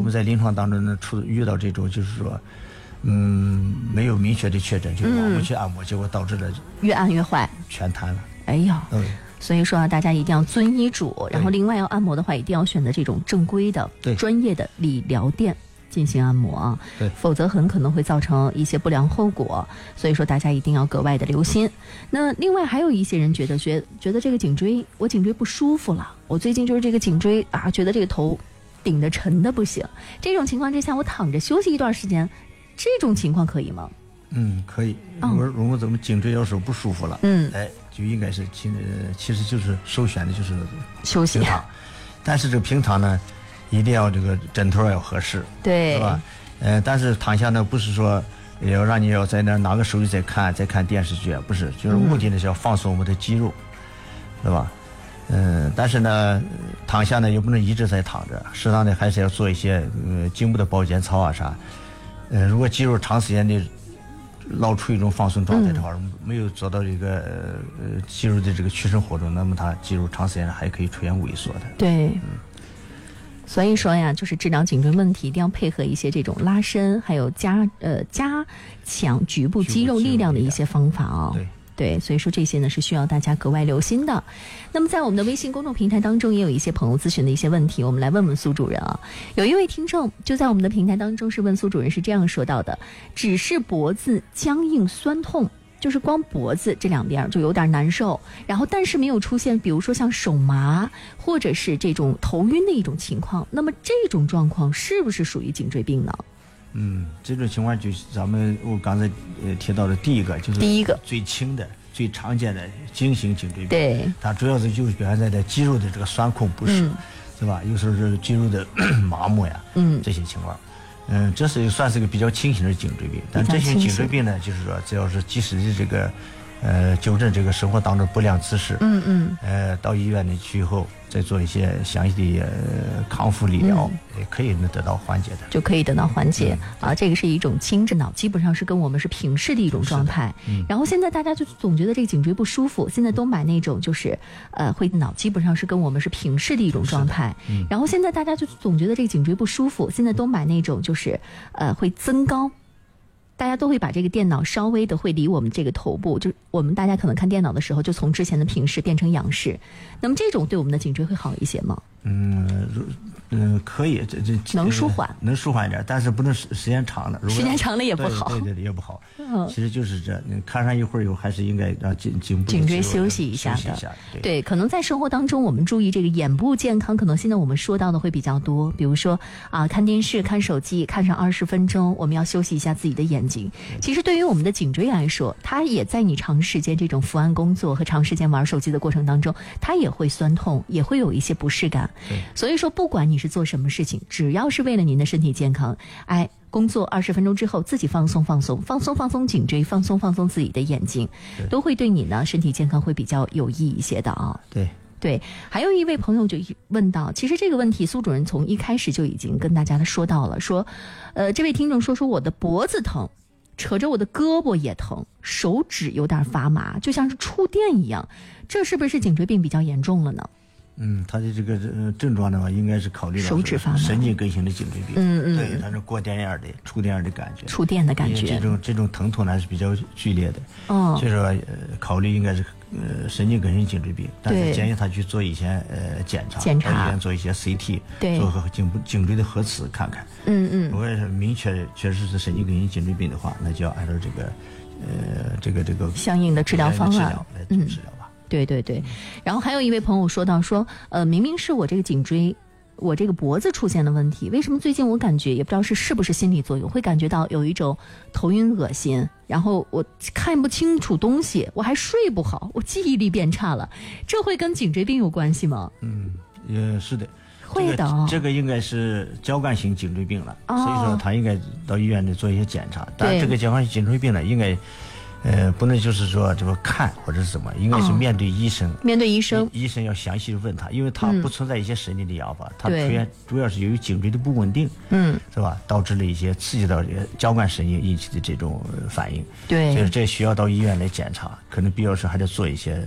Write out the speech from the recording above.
们在临床当中呢遇到这种就是说没有明确的确诊，就往过去按摩，结果导致了越按越坏， 全瘫了。 哎呀，所以说大家一定要遵医嘱，然后另外要按摩的话，一定要选择这种正规的、专业的理疗店进行按摩啊，否则很可能会造成一些不良后果。所以说大家一定要格外的留心。那另外还有一些人觉得这个颈椎不舒服了，我最近就是这个颈椎啊，觉得这个头顶得沉的不行。这种情况之下，我躺着休息一段时间，这种情况可以吗？ 可以。如果咱们颈椎要是不舒服了，就应该是其实就是首选的就是休息平躺。但是这个平躺呢，一定要这个枕头要合适， 对， 是吧？但是躺下呢，不是说要让你要在那拿个手机在看电视剧，不是，就是目的呢是要放松我们的肌肉，对吧？但是呢，躺下呢也不能一直在躺着，适当的还是要做一些颈部的保健操啊啥。如果肌肉长时间的老处于一种放松状态的话，没有做到这个肌肉的这个屈伸活动，那么它肌肉长时间还可以出现萎缩的。 对。所以说呀，就是治疗颈椎问题一定要配合一些这种拉伸，还有加强局部肌肉力量的一些方法啊。对，所以说这些呢是需要大家格外留心的。那么在我们的微信公众平台当中，也有一些朋友咨询的一些问题，我们来问问苏主任啊。有一位听众就在我们的平台当中是问苏主任是这样说到的：只是脖子僵硬酸痛，就是光脖子这两边就有点难受，然后但是没有出现比如说像手麻或者是这种头晕的一种情况，那么这种状况是不是属于颈椎病呢？ 这种情况就是我刚才提到的第一个最轻的最常见的经型颈椎病。 对， 它主要是就是表现在肌肉的这个酸痛不适，是吧？有时候是肌肉的麻木呀，这些情况。这算是一个比较轻型的颈椎病。但这些颈椎病呢，就是说只要是及时的这个纠正这个生活当中不良姿势，到医院里去以后再做一些详细的康复理疗，也可以能得到缓解的， 就可以得到缓解啊。这个是一种轻着脑，基本上是跟我们是平视的一种状态。然后现在大家就总觉得这个颈椎不舒服，现在都买那种就是会脑基本上是跟我们是平视的一种状态。然后现在大家就总觉得这个颈椎不舒服，现在都买那种就是会增高。大家都会把这个电脑稍微的会离我们这个头部，就我们大家可能看电脑的时候，就从之前的平视变成仰视。那么这种对我们的颈椎会好一些吗？ 可以，这能舒缓， 能舒缓一点，但是不能时间长了， 时间长了也不好， 对，也不好。其实就是这，你看上一会儿以后，还是应该让颈椎休息一下的。对，可能在生活当中，我们注意这个眼部健康，可能现在我们说到的会比较多，比如说看电视、看手机，看上20分钟，我们要休息一下自己的眼睛。其实对于我们的颈椎来说，它也在你长时间这种伏案工作和长时间玩手机的过程当中，它也会酸痛，也会有一些不适感。所以说，不管你是做什么事情，只要是为了您的身体健康，工作20分钟之后自己放松颈椎，放松自己的眼睛，都会对你呢身体健康会比较有益一些的啊。对，还有一位朋友就问到，其实这个问题苏主任从一开始就已经跟大家说到了，说这位听众说我的脖子疼，扯着我的胳膊也疼，手指有点发麻，就像是触电一样，这是不是颈椎病比较严重了呢？ 他的这个症状的话，应该是考虑到手指发麻、 神经根型的颈椎病。对，它是过电样的、触电样的感觉。 触电的感觉。 这种疼痛呢是比较剧烈的。所以说考虑应该是神经根型颈椎病，但是建议他去做一些检查，到医院做一些 CT， 做个颈椎的核磁看看。如果是明确确实是神经根型颈椎病的话，那就要按照这个相应的治疗方案来做治疗。 对，然后还有一位朋友说到明明是我这个颈椎，我这个脖子出现了问题，为什么最近我感觉也不知道是不是心理作用，会感觉到有一种头晕恶心，然后我看不清楚东西，我还睡不好，我记忆力变差了，这会跟颈椎病有关系吗？ 也是的， 会的。 这个应该是交感型颈椎病了，所以说他应该到医院里做一些检查。但这个交感型颈椎病呢，应该不能就是说这个看或者是什么，应该是面对医生，医生要详细的问他，因为他不存在一些神经的疗法，他主要是由于颈椎的不稳定，是吧，导致了一些刺激到交感神经引起的这种反应。对，所以这需要到医院来检查，可能必要时还得做一些